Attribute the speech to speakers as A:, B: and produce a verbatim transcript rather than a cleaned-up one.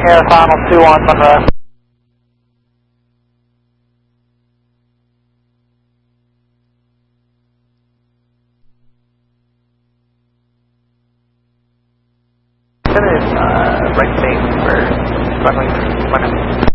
A: here, final two one Monroe. That is uh, right thing for runway one.